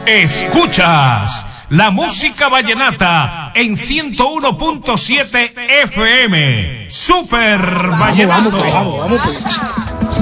Escuchas la música vallenata en 101.7 FM. Super Vallenato. Vamos.